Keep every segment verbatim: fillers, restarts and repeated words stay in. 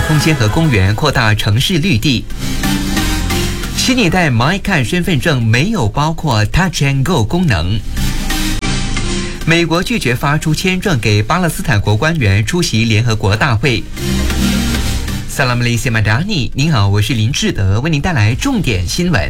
空间和公园扩大城市绿地。新一代 MyCard 身份证没有包括 Touch and Go 功能。美国拒绝发出签证给巴勒斯坦国官员出席联合国大会。萨拉姆雷西马达尼，您好，我是林志德，为您带来重点新闻。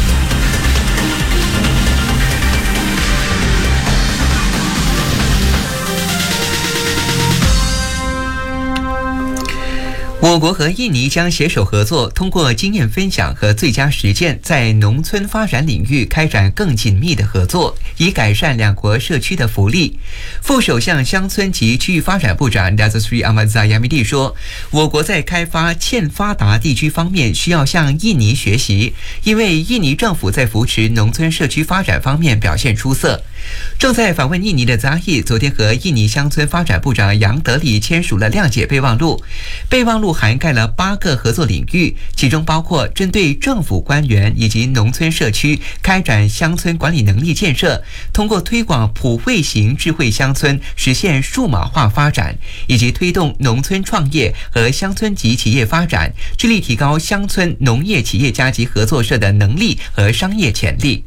我国和印尼将携手合作，通过经验分享和最佳实践，在农村发展领域开展更紧密的合作，以改善两国社区的福利。副首相乡村及区域发展部长 Datuk Seri Ahmad Zahid 说，我国在开发欠发达地区方面需要向印尼学习，因为印尼政府在扶持农村社区发展方面表现出色。正在访问印尼的 Zahid 昨天和印尼乡村发展部长杨德里签署了谅解备忘录，备忘录涵盖了八个合作领域，其中包括针对政府官员以及农村社区开展乡村管理能力建设，通过推广普惠型智慧乡村实现数码化发展，以及推动农村创业和乡村级企业发展，致力提高乡村农业企业家及合作社的能力和商业潜力。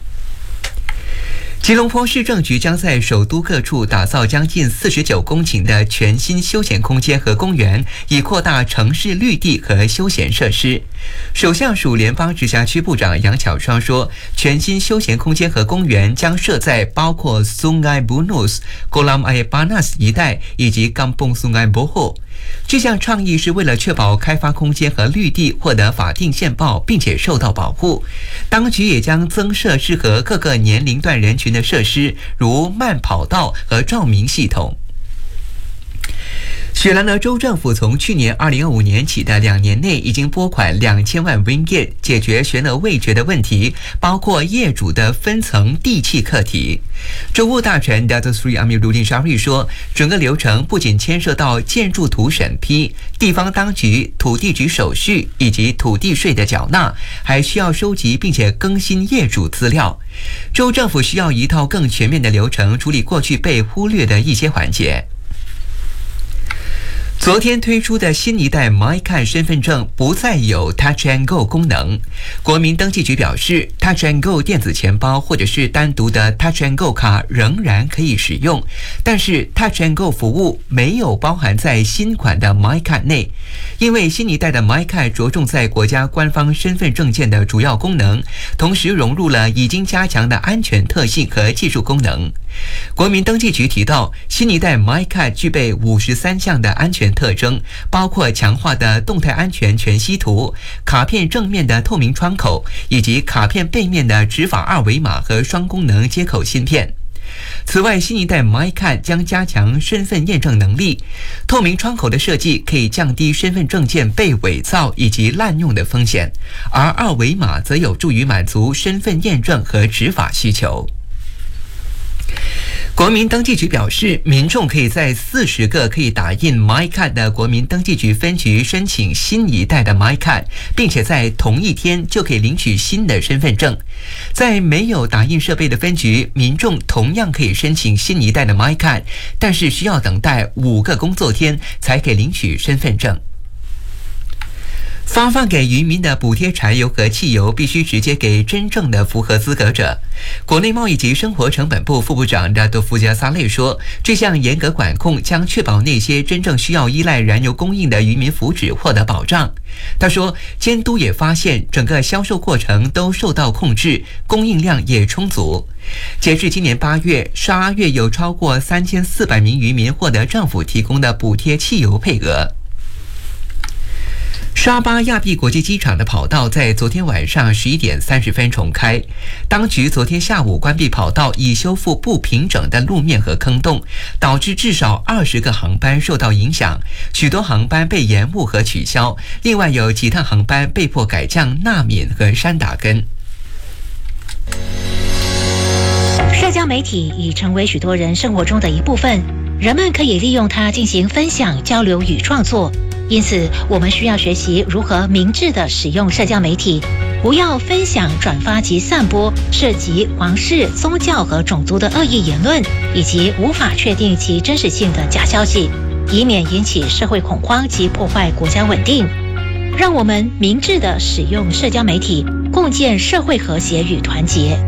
吉隆坡市政局将在首都各处打造将近四十九公顷的全新休闲空间和公园，以扩大城市绿地和休闲设施。首相署联邦直辖区部长杨巧双说，全新休闲空间和公园将设在包括 Sungai Bunus、Kolam Air Panas 一带以及 Kampung Sungai Boho。这项倡议是为了确保开发空间和绿地获得法定宪报，并且受到保护。当局也将增设适合各个年龄段人群的设施，如慢跑道和照明系统。雪兰莪州政府从去年二零二五年起的两年内，已经拨款两千万 ringgit 解决悬而未决的问题，包括业主的分层地契课题。州务大臣 Datuk Seri Amiruddin Syari 说，整个流程不仅牵涉到建筑图审批、地方当局、土地局手续以及土地税的缴纳，还需要收集并且更新业主资料。州政府需要一套更全面的流程处理过去被忽略的一些环节。昨天推出的新一代 MyCard 身份证不再有 Touch and Go 功能。国民登记局表示， Touch and Go 电子钱包或者是单独的 Touch and Go 卡仍然可以使用，但是 Touch and Go 服务没有包含在新款的 MyCard 内，因为新一代的 MyCard 着重在国家官方身份证件的主要功能，同时融入了已经加强的安全特性和技术功能。国民登记局提到，新一代 MyCard 具备五十三项的安全特征，包括强化的动态安全全息图、卡片正面的透明窗口，以及卡片背面的执法二维码和双功能接口芯片。此外，新一代 MyCard 将加强身份验证能力，透明窗口的设计可以降低身份证件被伪造以及滥用的风险，而二维码则有助于满足身份验证和执法需求。国民登记局表示，民众可以在四十个可以打印 MyCard 的国民登记局分局申请新一代的 MyCard， 并且在同一天就可以领取新的身份证。在没有打印设备的分局，民众同样可以申请新一代的 MyCard， 但是需要等待五个工作天才可以领取身份证。发放给渔民的补贴柴油和汽油必须直接给真正的符合资格者。国内贸易及生活成本部副部长达多夫加萨雷说，这项严格管控将确保那些真正需要依赖燃油供应的渔民福祉获得保障。他说，监督也发现整个销售过程都受到控制，供应量也充足。截至今年八月，沙月有超过三千四百名渔民获得政府提供的补贴汽油配额。沙巴亚庇国际机场的跑道在昨天晚上十一点三十分重开，当局昨天下午关闭跑道，以修复不平整的路面和坑洞，导致至少二十个航班受到影响，许多航班被延误和取消，另外有几趟航班被迫改降纳敏和山打根。 社交媒体已成为许多人生活中的一部分，人们可以利用它进行分享、交流与创作。因此，我们需要学习如何明智地使用社交媒体，不要分享、转发及散播涉及皇室、宗教和种族的恶意言论，以及无法确定其真实性的假消息。 以免引起社会恐慌及破坏国家稳定。让我们明智地使用社交媒体，共建社会和谐与团结。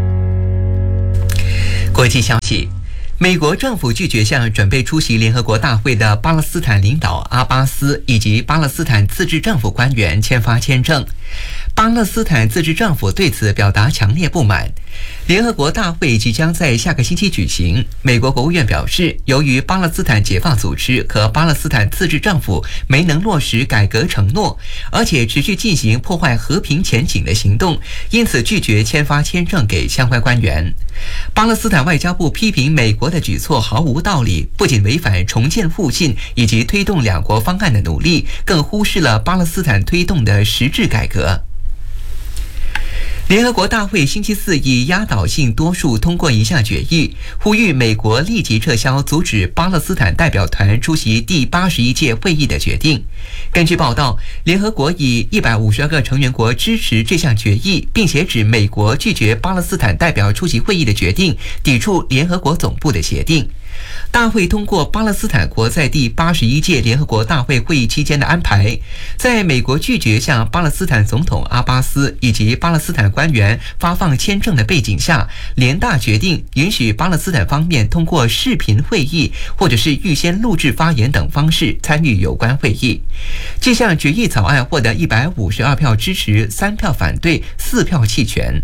国际消息，美国政府拒绝向准备出席联合国大会的巴勒斯坦领导阿巴斯以及巴勒斯坦自治政府官员签发签证。巴勒斯坦自治政府对此表达强烈不满。联合国大会即将在下个星期举行。美国国务院表示，由于巴勒斯坦解放组织和巴勒斯坦自治政府没能落实改革承诺，而且持续进行破坏和平前景的行动，因此拒绝签发签证给相关官员。巴勒斯坦外交部批评美国的举措毫无道理，不仅违反重建互信以及推动两国方案的努力，更忽视了巴勒斯坦推动的实质改革。联合国大会星期四以压倒性多数通过一项决议，呼吁美国立即撤销阻止巴勒斯坦代表团出席第八十一届会议的决定。根据报道，联合国以一百五十二个成员国支持这项决议，并且指美国拒绝巴勒斯坦代表出席会议的决定抵触联合国总部的协定。大会通过巴勒斯坦国在第八十一届联合国大会会议期间的安排，在美国拒绝向巴勒斯坦总统阿巴斯以及巴勒斯坦官员发放签证的背景下，联大决定允许巴勒斯坦方面通过视频会议或者是预先录制发言等方式参与有关会议。这项决议草案获得一百五十二票支持，三票反对，四票弃权。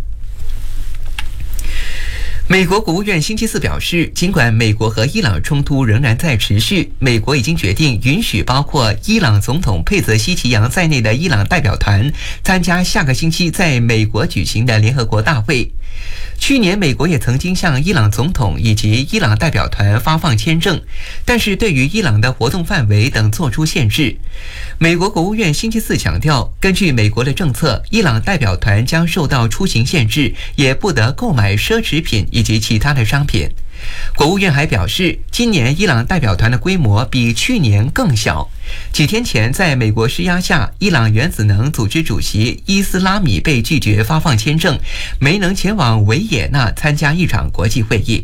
美国国务院星期四表示，尽管美国和伊朗冲突仍然在持续，美国已经决定允许包括伊朗总统佩泽希奇扬在内的伊朗代表团参加下个星期在美国举行的联合国大会。去年，美国也曾经向伊朗总统以及伊朗代表团发放签证，但是对于伊朗的活动范围等做出限制。美国国务院星期四强调，根据美国的政策，伊朗代表团将受到出行限制，也不得购买奢侈品以及其他的商品。国务院还表示，今年伊朗代表团的规模比去年更小。几天前，在美国施压下，伊朗原子能组织主席伊斯拉米被拒绝发放签证，没能前往维也纳参加一场国际会议。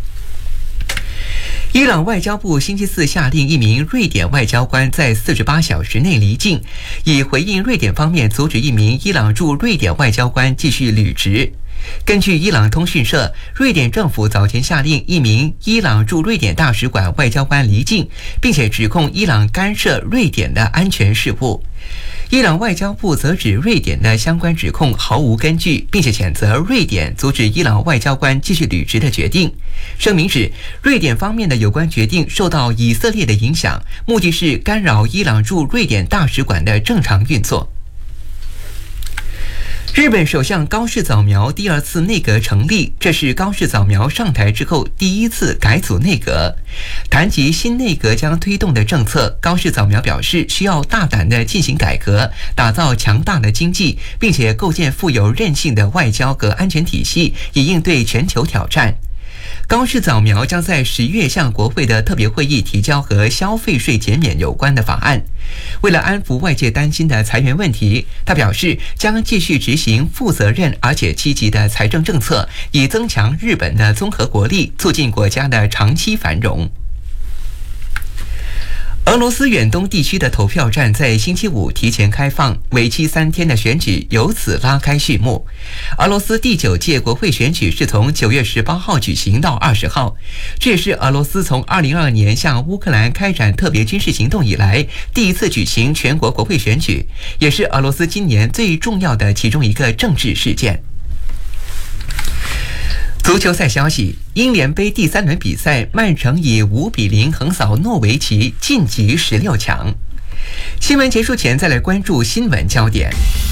伊朗外交部星期四下令一名瑞典外交官在四十八小时内离境，以回应瑞典方面阻止一名伊朗驻瑞典外交官继续履职。根据伊朗通讯社，瑞典政府早前下令一名伊朗驻瑞典大使馆外交官离境，并且指控伊朗干涉瑞典的安全事务。伊朗外交部则指瑞典的相关指控毫无根据，并且谴责瑞典阻止伊朗外交官继续履职的决定。声明指，瑞典方面的有关决定受到以色列的影响，目的是干扰伊朗驻瑞典大使馆的正常运作。日本首相高市早苗第二次内阁成立，这是高市早苗上台之后第一次改组内阁。谈及新内阁将推动的政策，高市早苗表示需要大胆地进行改革，打造强大的经济，并且构建富有韧性的外交和安全体系，以应对全球挑战。高市早苗将在十月向国会的特别会议提交和消费税减免有关的法案。为了安抚外界担心的裁员问题，他表示将继续执行负责任而且积极的财政政策，以增强日本的综合国力，促进国家的长期繁荣。俄罗斯远东地区的投票站在星期五提前开放，为期三天的选举由此拉开序幕。俄罗斯第九届国会选举是从九月十八号举行到二十号，这也是俄罗斯从二零二二年向乌克兰开展特别军事行动以来第一次举行全国国会选举，也是俄罗斯今年最重要的其中一个政治事件。足球赛消息，英联杯第三轮比赛，曼城以五比零横扫诺维奇，晋级十六强。新闻结束前，再来关注新闻焦点。